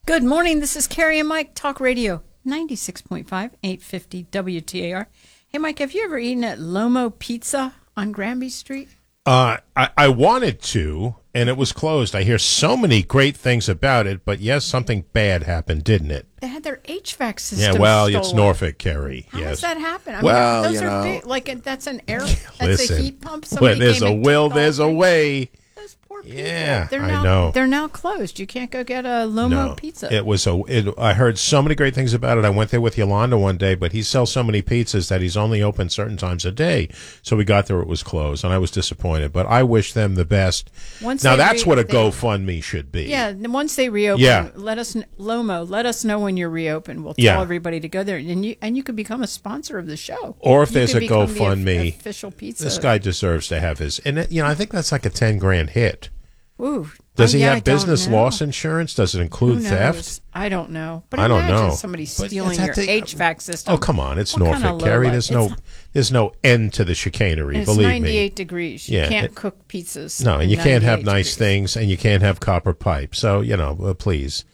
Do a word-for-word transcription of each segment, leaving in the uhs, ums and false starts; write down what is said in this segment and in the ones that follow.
Good morning. This is Carrie and Mike, Talk Radio, ninety-six point five, eight fifty W T A R. Hey, Mike, have you ever eaten at Lomo Pizza on Granby Street? Uh, I, I wanted to, and it was closed. I hear so many great things about it, but yes, something bad happened, didn't it? They had their H V A C system Yeah, well, stolen. it's Norfolk, Carrie. How yes. does that happen? I well, mean, those you are know, big, like that's an air, that's listen, a heat pump. Somebody there's came a and will, took there's off. a way. Those poor people. Yeah, they're I now, know. They're now closed. You can't go get a Lomo no, Pizza. It was a. It, I heard so many great things about it. I went there with Yolanda one day, but he sells so many pizzas that he's only open certain times a day. So we got there, it was closed, and I was disappointed. But I wish them the best. Once now they that's re- what a they- GoFundMe should be. Yeah, and once they reopen, Yeah. let us kn- Lomo, let us know when you're reopened. We'll tell Yeah. everybody to go there, and you and you could become a sponsor of the show. Or if You there's could a become the GoFundMe, of- official pizza. This guy deserves to have his. And it, you know, I think that's like a ten grand hit. Ooh, Does uh, he yeah, I have don't business know. loss insurance? Does it Who include knows? theft? I don't know. But I don't imagine know. somebody But stealing it's at your the- H V A C system. Oh, come on. It's What kind Norfolk, of Carrie. lowlife? There's no It's- there's no end to the chicanery, It's believe ninety-eight me. degrees. You Yeah, can't it- cook pizzas. No, and you in can't have ninety-eight nice degrees. things, and you can't have copper pipe. So, you know, uh, please.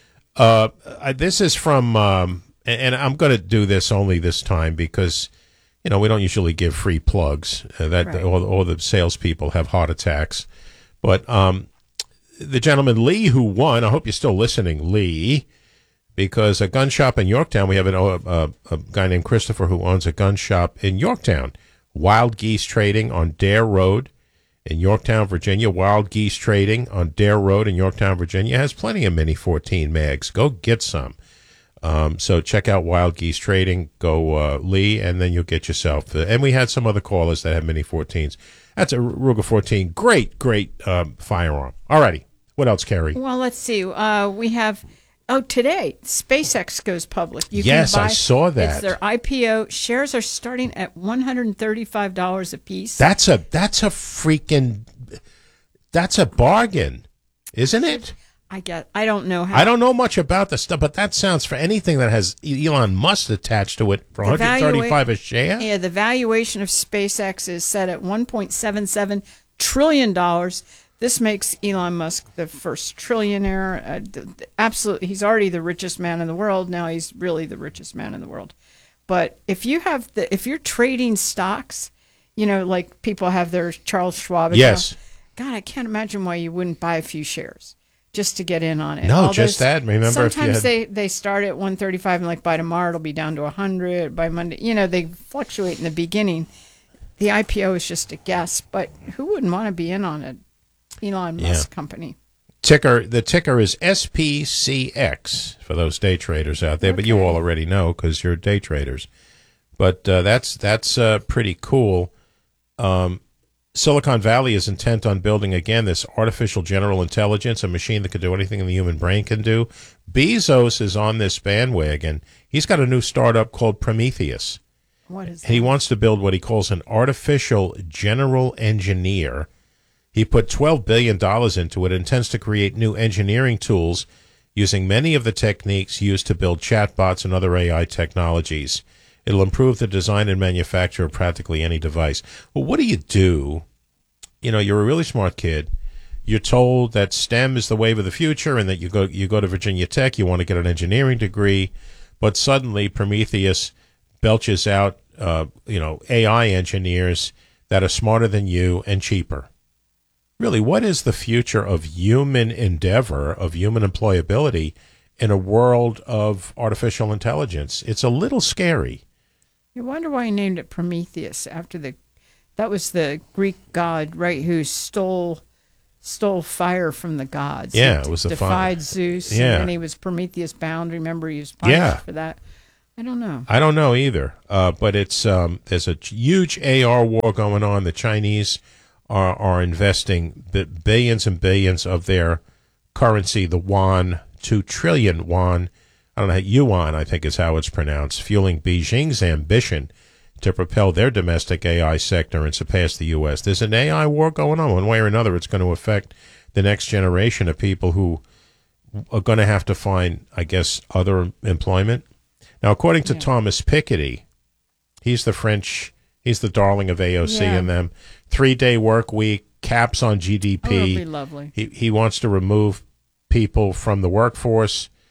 Uh, I- this is from, um, and, and I'm going to do this only this time because, you know, we don't usually give free plugs. Uh, that Right. all, all the salespeople have heart attacks. But um, the gentleman Lee who won, I hope you're still listening, Lee, because a gun shop in Yorktown, we have an, uh, a, a guy named Christopher who owns a gun shop in Yorktown, Wild Geese Trading on Dare Road in Yorktown, Virginia. Wild Geese Trading on Dare Road in Yorktown, Virginia has plenty of Mini fourteen mags. Go get some. Um, so check out Wild Geese Trading. Go uh, Lee, and then you'll get yourself. The, and we had some other callers that have Mini fourteens. That's a Ruger fourteen. Great, great um, firearm. All righty. What else, Carrie? Well, let's see. Uh, we have. Oh, today SpaceX goes public. You Yes, can buy, I saw that. It's their I P O. Shares are starting at one hundred thirty-five dollars a piece. That's a that's a freaking that's a bargain, isn't it? I get. I don't know how. I don't know much about the stuff, but that sounds for anything that has Elon Musk attached to it for The one hundred thirty-five valua- a share. Yeah, the valuation of SpaceX is set at one point seven seven trillion dollars. This makes Elon Musk the first trillionaire. Uh, th- th- absolutely, he's already the richest man in the world. Now he's really the richest man in the world. But if you have the, if you're trading stocks, you know, like people have their Charles Schwab account. Yes. God, I can't imagine why you wouldn't buy a few shares just to get in on it. No, All just those- that. Remember, if you sometimes had- they they start at one thirty-five and like by tomorrow it'll be down to one hundred. By Monday, you know, they fluctuate in the beginning. The I P O is just a guess, but who wouldn't want to be in on it? Elon Musk Yeah. company. Ticker the ticker is S P C X for those day traders out there, but you Okay. all already know because you're day traders. But uh, that's that's uh, pretty cool. Um, Silicon Valley is intent on building again this artificial general intelligence, a machine that can do anything the human brain can do. Bezos is on this bandwagon. He's got a new startup called Prometheus. What is He that? wants to build what he calls an artificial general engineer. He put twelve billion dollars into it and intends to create new engineering tools using many of the techniques used to build chatbots and other A I technologies. It'll improve the design and manufacture of practically any device. Well, what do you do? You know, you're a really smart kid. You're told that STEM is the wave of the future and that you go you go to Virginia Tech, you want to get an engineering degree, but suddenly Prometheus belches out, uh, you know, A I engineers that are smarter than you and cheaper. Really, what is the future of human endeavor, of human employability in a world of artificial intelligence? It's a little scary. You wonder why he named it Prometheus after the. That was the Greek god, right? Who stole stole fire from the gods. Yeah, He it was the defied fire. Zeus. Yeah. and then he was Prometheus bound. Remember, he was punished Yeah. for that. I don't know. I don't know either, uh, but it's um, there's a huge A R war going on. The Chinese are are investing b- billions and billions of their currency, the yuan, two trillion yuan. I don't know, yuan, I think is how it's pronounced, fueling Beijing's ambition to propel their domestic A I sector and surpass the U S. There's an A I war going on. One way or another, it's going to affect the next generation of people who are going to have to find, I guess, other employment. Now, according to Yeah. Thomas Piketty, he's the French, he's the darling of A O C Yeah. and them, three-day work week, caps on G D Oh, it'll be P. lovely. He, he wants to remove people from the workforce.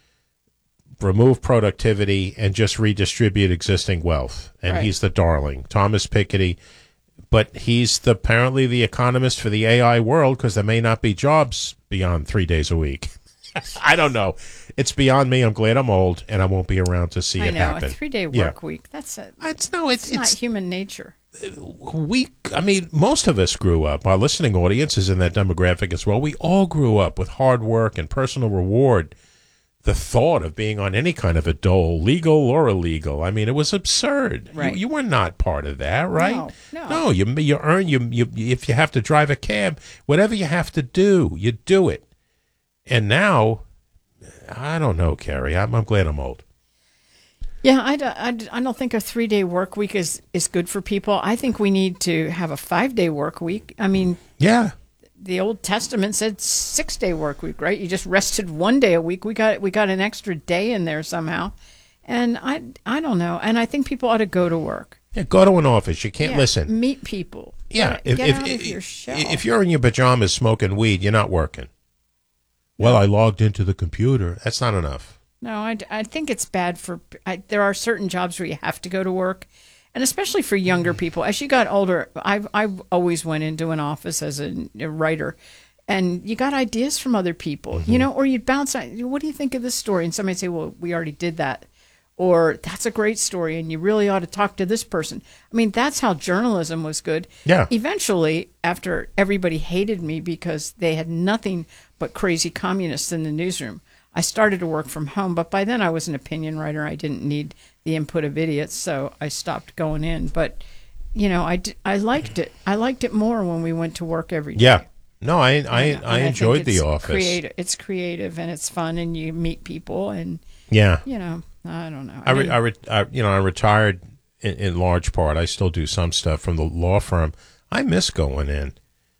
remove productivity and just redistribute existing wealth. And Right. he's the darling, Thomas Piketty. But he's the, apparently the economist for the A I world, because there may not be jobs beyond three days a week. I don't know. It's beyond me. I'm glad I'm old, and I won't be around to see I it know, happen. a three-day Yeah. work week. That's a, It's no, it's it's not it's human nature. we. I mean, most of us grew up. Our listening audience is in that demographic as well. We all grew up with hard work and personal reward. The thought of being on any kind of a dole, legal or illegal, I mean, it was absurd. Right. You, you were not part of that, right? No, no. No, you you earn you you if you have to drive a cab, whatever you have to do, you do it. And now, I don't know, Carrie. I'm, I'm glad I'm old. Yeah, I, don't- I, don't- I don't think a three-day work week is, is good for people. I think we need to have a five-day work week. I mean, Yeah. the Old Testament said six-day work week, right? You just rested one day a week. We got we got an extra day in there somehow, and I I don't know. And I think people ought to go to work. Yeah, go to an office. You can't Yeah, listen. Meet people. Yeah, Get, if get if, out if, of your shell. if you're in your pajamas smoking weed, you're not working. Well, I logged into the computer. That's not enough. No, I, I think it's bad for. I, there are certain jobs where you have to go to work, and especially for younger people. As you got older, I I always went into an office as a, a writer, and you got ideas from other people, Mm-hmm. you know, or you'd bounce. What do you think of this story? And somebody say, "Well, we already did that," or "That's a great story, and you really ought to talk to this person." I mean, that's how journalism was good. Yeah. Eventually, after everybody hated me because they had nothing but crazy communists in the newsroom, I started to work from home, but by then I was an opinion writer. I didn't need the input of idiots, so I stopped going in. But, you know, I, d- I liked it. I liked it more when we went to work every day. Yeah. No, I I, And- I and think enjoyed the it's office. Creative. It's creative and it's fun, and you meet people, and, Yeah. you know, I don't know. I, re, mean, I, re, I you know I retired in, in large part. I still do some stuff from the law firm. I miss going in.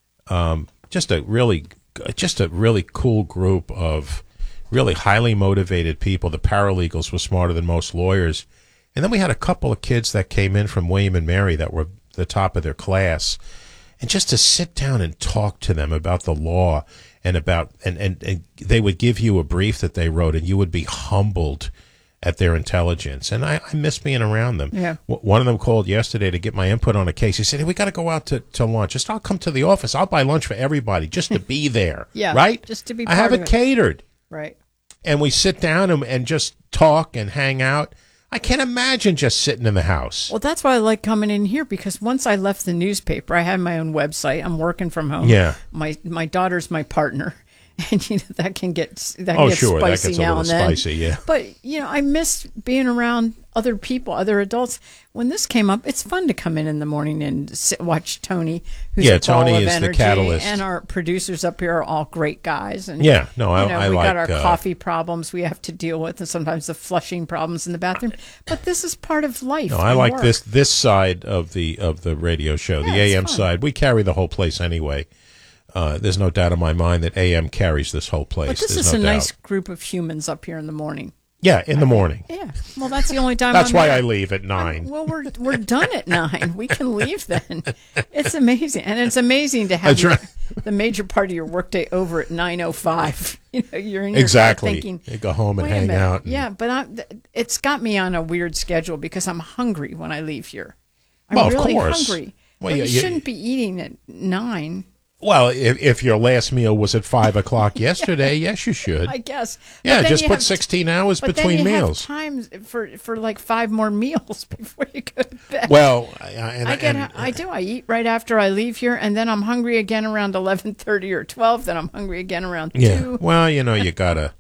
Um, just a really just a really cool group of really highly motivated people. The paralegals were smarter than most lawyers. And then we had a couple of kids that came in from William and Mary that were the top of their class. And just to sit down and talk to them about the law and about, and, and, and they would give you a brief that they wrote, and you would be humbled at their intelligence. And I, I miss being around them. Yeah. W- One of them called yesterday to get my input on a case. He said, hey, we got to go out to, to lunch. Just I'll come to the office. I'll buy lunch for everybody just to be there. Yeah, Right? just to be I have part it of it. catered. right. And we sit down and, and just talk and hang out. I can't imagine just sitting in the house. Well, that's why I like coming in here, because once I left the newspaper, I had my own website. I'm working from home. Yeah. My my daughter's my partner, and you know that can get that Oh, gets sure, that spicy gets a now little and then. spicy, yeah. But you know, I miss being around other people, other adults. When this came up, it's fun to come in in the morning and sit, watch Tony, who's Yeah, a ball Tony of is the energy, catalyst. and our producers up here are all great guys. And Yeah, no, I- you know, I we like, got our uh, coffee problems we have to deal with, and sometimes the flushing problems in the bathroom. But this is part of life. No, I and like work. this this side of the of the radio show, Yeah, the it's A M fun. side. We carry the whole place anyway. Uh, there's no doubt in my mind that A M carries this whole place. But this There's is no a doubt. nice group of humans up here in the morning. Yeah, in the morning. Yeah. Well, that's the only time. That's I'm why there. I leave at nine. Well, we're we're done at nine. We can leave then. It's amazing, and it's amazing to have That's your- right. the major part of your workday over at nine oh five. You know, you're in your Exactly. car thinking, You go home and "Wait a hang minute." out and- Yeah, but I, th- it's got me on a weird schedule because I'm hungry when I leave here. I'm Well, of really course. hungry. Well, Well, yeah, you you- shouldn't be eating at nine. Well, if, if your last meal was at five o'clock yesterday, yes, you should. I guess. But Yeah, then just you put have- sixteen hours But between then you meals. have time for for like five more meals before you go to bed. Well, I, and, I get, and, I do. I eat right after I leave here, and then I'm hungry again around eleven thirty or twelve. Then I'm hungry again around yeah. two. Well, you know, you gotta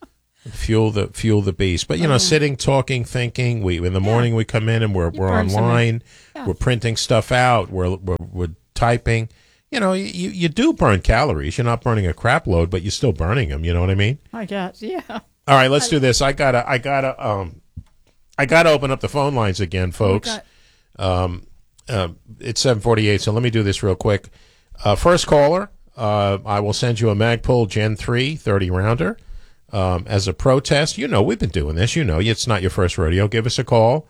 fuel the fuel the beast. But you know, sitting, talking, thinking. We in the morning we come in and we're we're burn some online. Yeah. We're printing stuff out. We're we're, we're typing. You know, you you do burn calories. You're not burning a crap load, but you're still burning them. You know what I mean? I guess, yeah. All right, let's do this. I gotta I gotta um I gotta open up the phone lines again, folks. got- Um, uh, it's seven forty-eight, so let me do this real quick. Uh, first caller, uh, I will send you a Magpul Gen three thirty rounder um, as a protest. You know, we've been doing this. You know, it's not your first rodeo. Give us a call,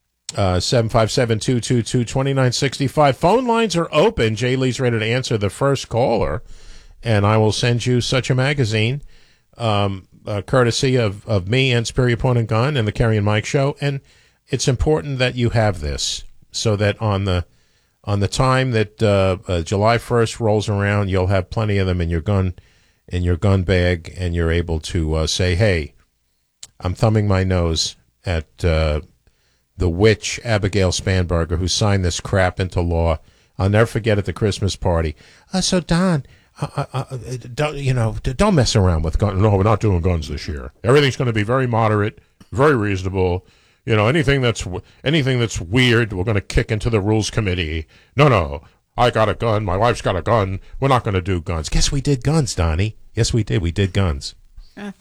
uh, seven five seven, two two two, two nine six five. Phone lines are open. Jay Lee's ready to answer the first caller, and I will send you such a magazine. um, uh, courtesy of, of me and Superior Point and Gun and the Kerry and Mike Show. And it's important that you have this so that on the on the time that uh, uh, July first rolls around, you'll have plenty of them in your gun in your gun bag, and you're able to uh, say, "Hey, I'm thumbing my nose at uh, the witch Abigail Spanberger who signed this crap into law." I'll never forget at the Christmas party. Uh, so Don, uh, uh, uh, don't you know? Don't mess around with guns. No, we're not doing guns this year. Everything's going to be very moderate, very reasonable. You know, anything that's anything that's weird, we're going to kick into the rules committee. No, no, I got a gun. My wife's got a gun. We're not going to do guns. Guess we did guns, Donnie. Yes, we did. We did guns. Uh,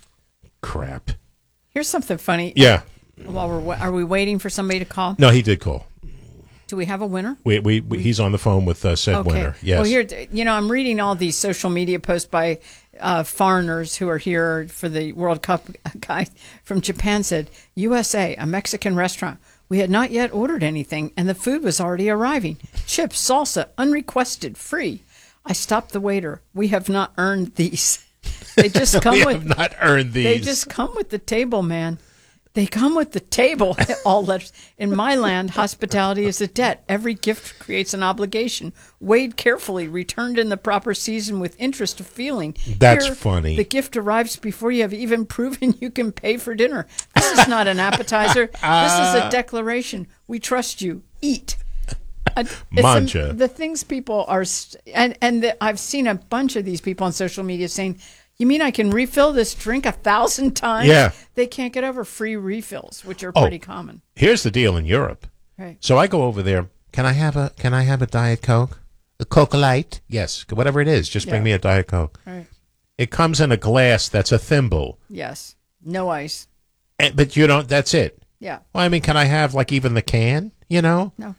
Crap. Here's something funny. Yeah. While we're wa- are we waiting for somebody to call? No, he did call. Do we have a winner? We, we, we he's on the phone with uh, said Okay. winner. Yes. Well, here, you know, I'm reading all these social media posts by uh, foreigners who are here for the World Cup. A guy from Japan said, U S A, a Mexican restaurant. We had not yet ordered anything, and the food was already arriving. Chips, salsa, unrequested, free. I stopped the waiter. We have not earned these. They just come we with. have not earned these. They just come with the table, man. They come with the table. All letters. In my land, hospitality is a debt. Every gift creates an obligation. Weighed carefully, returned in the proper season with interest of feeling. That's Here, funny. The gift arrives before you have even proven you can pay for dinner. This is not an appetizer. This is a declaration. We trust you. Eat. Uh, it's Mancha. am- the things people are, st- and and the, I've seen a bunch of these people on social media saying, "You mean I can refill this drink a thousand times?" Yeah. They can't get over free refills, which are Oh. pretty common. Here's the deal in Europe. Right. So I go over there. Can I have a Can I have a Diet Coke? A Coca Light? Yes, whatever it is. Just bring Yeah. me a Diet Coke. Right. It comes in a glass that's a thimble, Yes. No ice. and, but you don't. That's it. Yeah. Well, I mean, can I have like even the can? You know? No.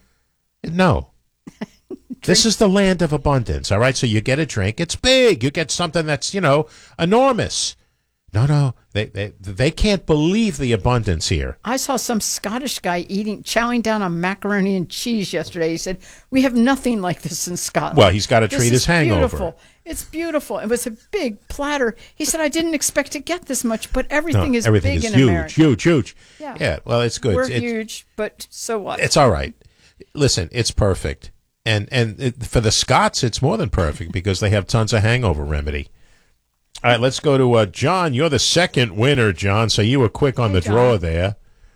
No. This is the land of abundance, all right? So you get a drink. It's big. You get something that's, you know, enormous. No, no. They they, they can't believe the abundance here. I saw some Scottish guy eating, chowing down on macaroni and cheese yesterday. He said, "We have nothing like this in Scotland." Well, he's got to This treat his is hangover. Beautiful. It's beautiful. It was a big platter. He said, "I didn't expect to get this much, but everything No, is everything big is in huge, America." huge, huge. Yeah. Yeah, well, it's good. We're It's- huge, but so what? It's all right. Listen, it's perfect. And and it, for the Scots, it's more than perfect because they have tons of hangover remedy. All right, let's go to uh, John. You're the second winner, John, so you were quick on Hey, the John. draw there.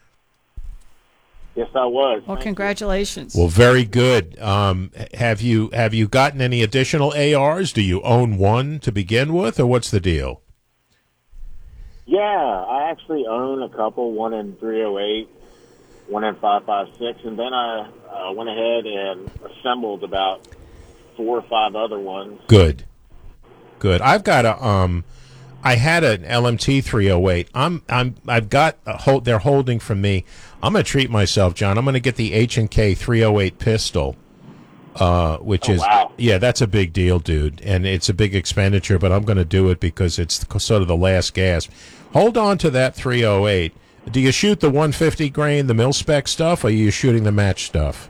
Yes, I was. Well, Thank congratulations. Well, very good. Um, have you have you gotten any additional A Rs? Do you own one to begin with, or what's the deal? you. Yeah, I actually own a couple, one in three oh eight, one in five five six, and then I uh, went ahead and assembled about four or five other ones. Good, good. I've got a um, I had an L M T three oh eight. I'm I'm I've got a hold. They're holding from me. I'm gonna treat myself, John. I'm gonna get the H and K three oh eight pistol, uh, which Oh, is wow. yeah, that's a big deal, dude, and it's a big expenditure. But I'm gonna do it because it's sort of the last gasp. Hold on to that three oh eight. Do you shoot the one fifty grain, the mil spec stuff, or are you shooting the match stuff?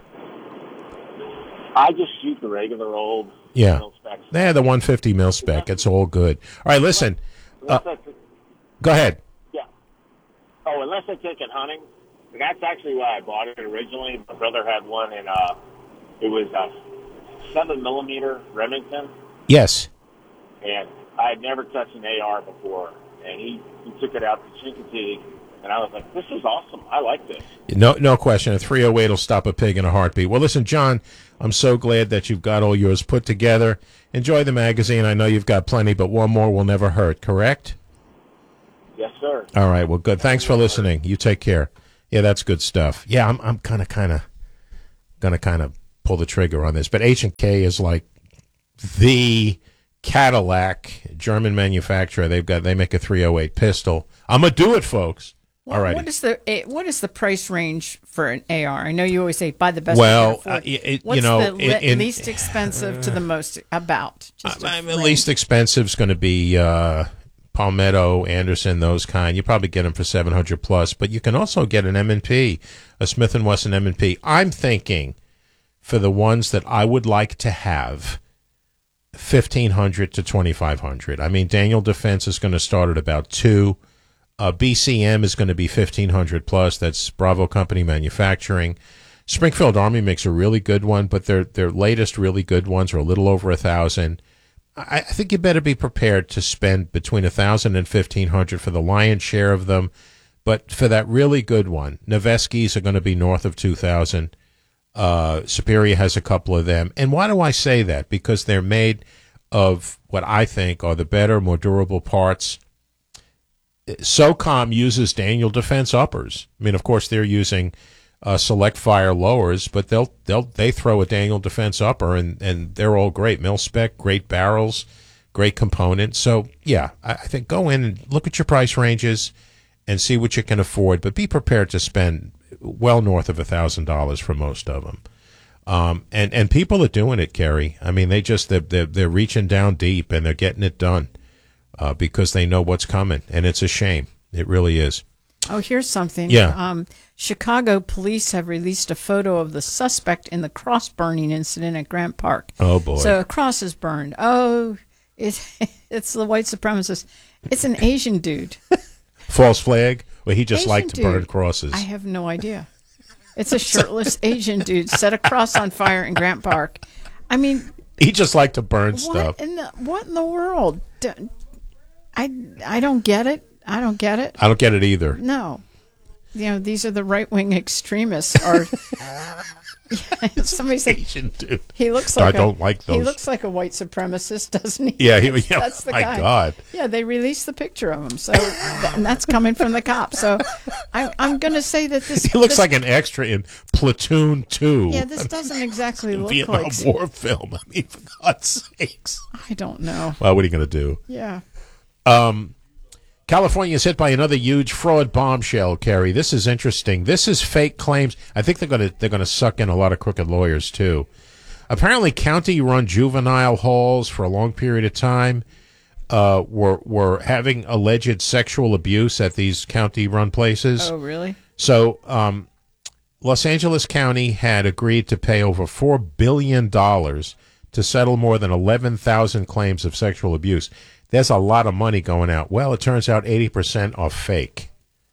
I just shoot the regular old Yeah. mil spec stuff. Yeah, the one fifty mil spec. It's all good. All right, listen. Uh, Unless I, go ahead. yeah. Oh, unless I take it hunting. That's actually why I bought it originally. My brother had one, and uh, it was a seven millimeter Remington, Yes. and I had never touched an A R before. And he, he took it out to Chincoteague, and I was like, "This is awesome. I like this." No, no question. A three oh eight will stop a pig in a heartbeat. Well, listen, John, I'm so glad that you've got all yours put together. Enjoy the magazine. I know you've got plenty, but one more will never hurt, correct? Yes, sir. All right, well, good. Thanks for listening. You take care. Yeah, that's good stuff. Yeah, I'm I'm kind of kind of going to kind of pull the trigger on this, but H and K is like the Cadillac German manufacturer. They've got they make a three oh eight pistol. I'm going to do it, folks. All right. What is the eh, what is the price range for an A R? I know you always say buy the best. Well, you can afford. uh, it- it- What's you know, the le- in- in- least expensive to the most about? Just a I mean, range. least expensive is going to be uh, Palmetto, Anderson, those kind. You probably get them for seven hundred plus, but you can also get an M and P, a Smith and Wesson M and P. I'm thinking for the ones that I would like to have, fifteen hundred to twenty-five hundred. I mean, Daniel Defense is going to start at about two. Uh, B C M is going to be fifteen hundred plus. That's Bravo Company Manufacturing. Springfield Army makes a really good one, but their their latest really good ones are a little over a thousand. I, I think you better be prepared to spend between a thousand and fifteen hundred for the lion's share of them. But for that really good one, Noveski's are going to be north of two thousand. Uh, Superior has a couple of them. And why do I say that? Because they're made of what I think are the better, more durable parts. SOCOM uses Daniel Defense uppers. I mean, of course, they're using uh, Select Fire lowers, but they'll they'll they throw a Daniel Defense upper, and, and they're all great. Mil spec, great barrels, great components. So, yeah, I, I think go in and look at your price ranges and see what you can afford, but be prepared to spend well north of a thousand dollars for most of them. Um, and, and people are doing it, Kerry. I mean, they just, they're, they're, they're reaching down deep and they're getting it done, uh, because they know what's coming. And it's a shame. It really is. Oh, here's something. Yeah. Um, Chicago police have released a photo of the suspect in the cross burning incident at Grant Park. Oh, boy. So a cross is burned. Oh, it, it's the white supremacist. It's an Asian dude. False flag? Well, he just Asian liked to dude. burn crosses. I have no idea. It's a shirtless Asian dude set a cross on fire in Grant Park. I mean, he just liked to burn stuff. what in the what in the world? Do- I I don't get it. I don't get it. I don't get it either. No, you know, these are the right wing extremists. Are somebody said Asian dude. he looks I like don't a, like those. He looks like a white supremacist, doesn't he? Yeah, he, that's, yeah. that's the my guy. God. Yeah, they released the picture of him, so and that's coming from the cops. So I, I'm going to say that this He looks this, like an extra in Platoon two. yeah, this doesn't exactly look Vietnam like. War film. I mean, for God's sakes. I don't know. Well, what are you going to do? Yeah. Um, California is hit by another huge fraud bombshell, Kerry. This is interesting. This is fake claims. I think they're going to they're going to suck in a lot of crooked lawyers too. Apparently, county-run juvenile halls for a long period of time uh, were were having alleged sexual abuse at these county-run places. Oh, really? So, um, Los Angeles County had agreed to pay over four billion dollars to settle more than eleven thousand claims of sexual abuse. There's a lot of money going out. Well, it turns out eighty percent are fake.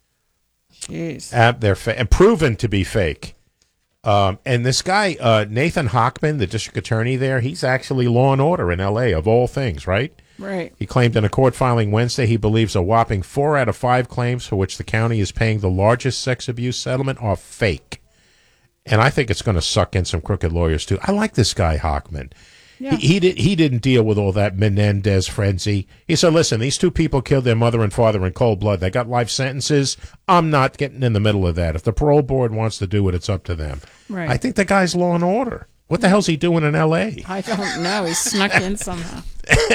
Jeez. Uh, they're fa- and proven to be fake. Um, and this guy, uh, Nathan Hochman, the district attorney there, he's actually law and order in L A, of all things, right? Right. He claimed in a court filing Wednesday he believes a whopping four out of five claims for which the county is paying the largest sex abuse settlement are fake. And I think it's going to suck in some crooked lawyers, too. I like this guy, Hochman. Yeah. He, he, did, he didn't deal with all that Menendez frenzy. He said, listen, these two people killed their mother and father in cold blood. They got life sentences. I'm not getting in the middle of that. If the parole board wants to do it, it's up to them. Right. I think the guy's law and order. What the hell's he doing in L A? I don't know. He snuck in somehow.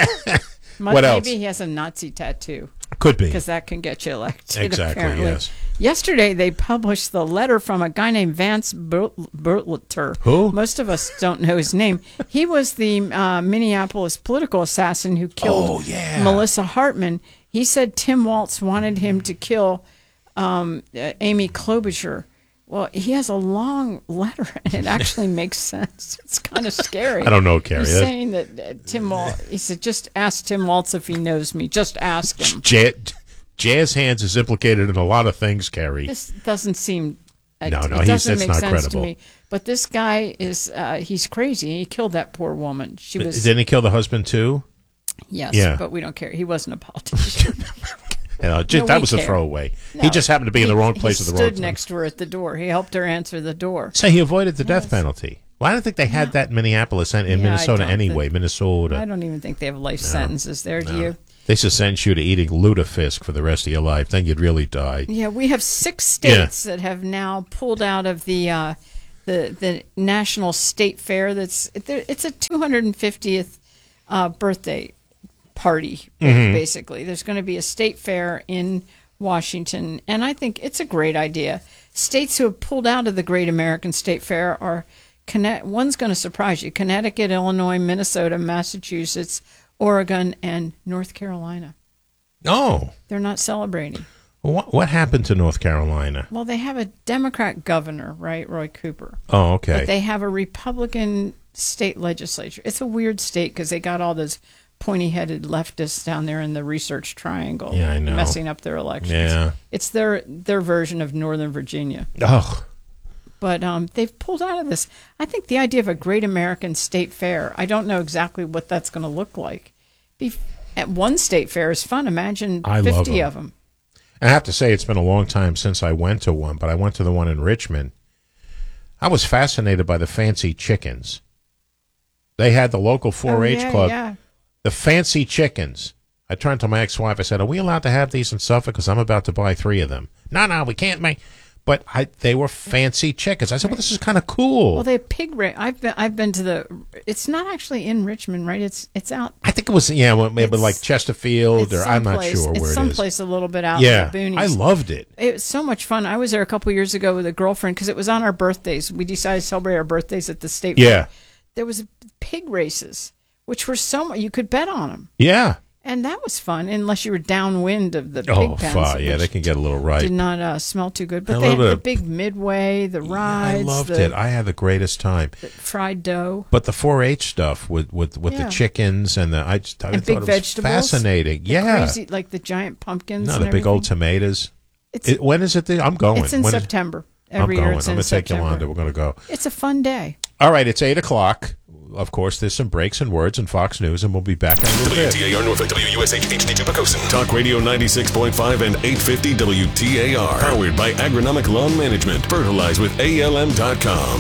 What Maybe else? he has a Nazi tattoo. Could be. Because that can get you elected, Exactly, apparently. yes. Yesterday, they published the letter from a guy named Vance Bertleter. Who? Most of us don't know his name. He was the uh, Minneapolis political assassin who killed Oh, yeah. Melissa Hartman. He said Tim Walz wanted him to kill um, uh, Amy Klobuchar. Well, he has a long letter, and it actually makes sense. It's kind of scary. I don't know, Carrie. He's That- saying that uh, Tim Walz, he said, just ask Tim Walz if he knows me. Just ask him. Jazz, Jazz Hands is implicated in a lot of things, Carrie. This doesn't seem. Uh, No, no, it he's- doesn't it's make not sense credible. to me. But this guy is. Uh, he's crazy. He killed that poor woman. She was. Didn't he kill the husband, too? Yes, Yeah. but we don't care. He wasn't a politician. You know, just, No, that we was a care. throwaway. He No. just happened to be in the He- wrong place he at the wrong stood time. next to her at the door. He helped her answer the door. So he avoided the death penalty. Well, I don't think they had that in Minneapolis and in Yeah, I Minnesota don't anyway. think- Minnesota. I don't even think they have life sentences there. Do you? They should send you to eating lutefisk for the rest of your life. Then you'd really die. Yeah, we have six states that have now pulled out of the uh, the the national state fair. That's it's a two hundred fiftieth uh, birthday party. Basically, there's going to be a state fair in Washington, and I think it's a great idea. States who have pulled out of the Great American State Fair are Conne- one's going to surprise you: Connecticut, Illinois, Minnesota, Massachusetts, Oregon, and North Carolina. Oh, They're not celebrating. what, what happened to North Carolina? Well, they have a Democrat governor, right, Roy Cooper. Oh, okay. But they have a Republican state legislature. It's a weird state because they got all those pointy-headed leftists down there in the Research Triangle, Yeah, I know. messing up their elections. Yeah. It's their their version of Northern Virginia. Oh, But um, they've pulled out of this. I think the idea of a great American state fair, I don't know exactly what that's going to look like. Be, at one state fair is fun. Imagine I love fifty them. of them. I have to say it's been a long time since I went to one, but I went to the one in Richmond. I was fascinated by the fancy chickens. They had the local four H Oh, yeah, club. yeah. The fancy chickens. I turned to my ex-wife. I said, are we allowed to have these in Suffolk? Because I'm about to buy three of them. No, no, we can't make. But I, they were fancy chickens. I said, well, this is kind of cool. Well, they have pig ra- I've been I've been to the. It's not actually in Richmond, right? It's it's out. I think it was, yeah, well, maybe It's- like Chesterfield, It's or I'm not someplace- sure where it's it is. someplace a little bit out Yeah, in the boonies. I loved it. It was so much fun. I was there a couple years ago with a girlfriend because it was on our birthdays. We decided to celebrate our birthdays at the state Yeah. fair. There was pig races, which were so much, you could bet on them. Yeah. And that was fun, unless you were downwind of the Oh, pig pens. fuck. Yeah, which they can get a little right. did not uh, smell too good. A But they little had the bit of- big midway, the I rides, loved the, it. I had the greatest time. the fried dough. But the four H stuff with with, with Yeah. the chickens and the I just I And thought big it was vegetables. fascinating. The Yeah, Crazy, like the giant pumpkins. no, and the big old everything. tomatoes. It's, It, when is it? The, I'm going. it's in When is- September. I'm Every going. year it's I'm in going to take September. Yolanda. We're going to go. It's a fun day. All right, it's eight o'clock. Of course, there's some breaks and words in Fox News, and we'll be back in a little W bit. T A R Norfolk, W U S H H D two Pocosin. Talk Radio ninety-six point five and eight fifty W T A R. Powered by Agronomic Lawn Management. Fertilize with A L M dot com.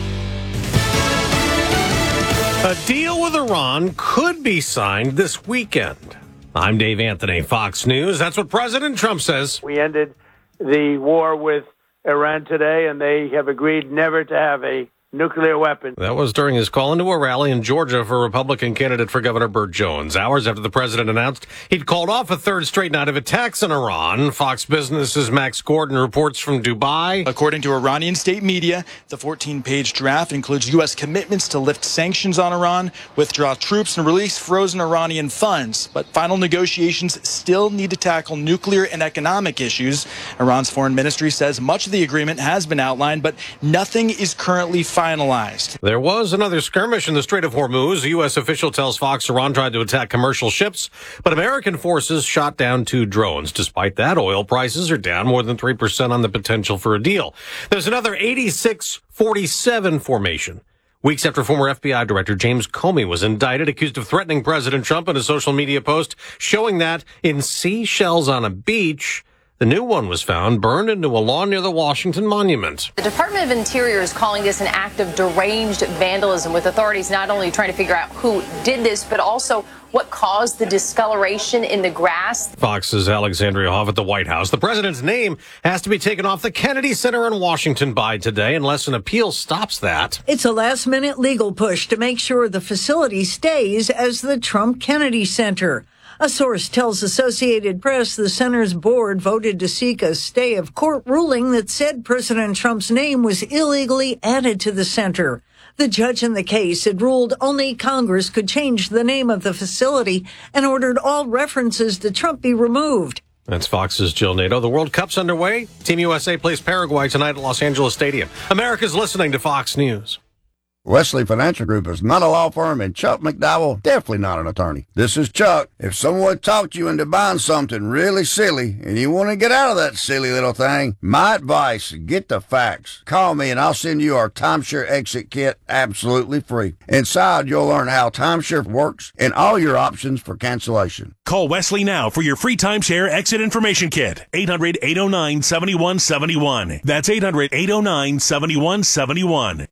A deal with Iran could be signed this weekend. I'm Dave Anthony, Fox News. That's what President Trump says. We ended the war with Iran today, and they have agreed never to have a nuclear weapon. That was during his call into a rally in Georgia for Republican candidate for Governor Burt Jones. Hours after the president announced he'd called off a third straight night of attacks on Iran. Fox Business's Max Gordon reports from Dubai. According to Iranian state media, the fourteen-page draft includes U S commitments to lift sanctions on Iran, withdraw troops, and release frozen Iranian funds. But final negotiations still need to tackle nuclear and economic issues. Iran's foreign ministry says much of the agreement has been outlined, but nothing is currently finalized. There was another skirmish in the Strait of Hormuz. A U S official tells Fox Iran tried to attack commercial ships, but American forces shot down two drones. Despite that, oil prices are down more than three percent on the potential for a deal. There's another eighty-six forty-seven formation. Weeks after former F B I Director James Comey was indicted, accused of threatening President Trump in a social media post showing that in seashells on a beach, the new one was found burned into a lawn near the Washington Monument. The Department of Interior is calling this an act of deranged vandalism, with authorities not only trying to figure out who did this, but also what caused the discoloration in the grass. Fox's Alexandria Hoff at the White House. The president's name has to be taken off the Kennedy Center in Washington by today unless an appeal stops that. It's a last-minute legal push to make sure the facility stays as the Trump Kennedy Center. A source tells Associated Press the center's board voted to seek a stay of court ruling that said President Trump's name was illegally added to the center. The judge in the case had ruled only Congress could change the name of the facility and ordered all references to Trump be removed. That's Fox's Jill Nato. The World Cup's underway. Team U S A plays Paraguay tonight at Los Angeles Stadium. America's listening to Fox News. Wesley Financial Group is not a law firm, and Chuck McDowell definitely not an attorney. This is Chuck. If someone talked you into buying something really silly and you want to get out of that silly little thing, my advice, get the facts. Call me and I'll send you our timeshare exit kit absolutely free. Inside, you'll learn how timeshare works and all your options for cancellation. Call Wesley now for your free timeshare exit information kit. eight hundred, eight oh nine, seven one seven one. That's eight hundred, eight oh nine, seven one seven one.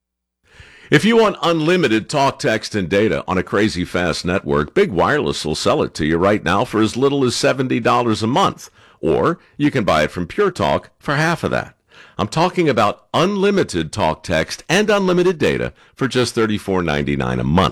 If you want unlimited talk, text, and data on a crazy fast network, Big Wireless will sell it to you right now for as little as seventy dollars a month. Or you can buy it from Pure Talk for half of that. I'm talking about unlimited talk, text, and unlimited data for just thirty-four ninety-nine a month.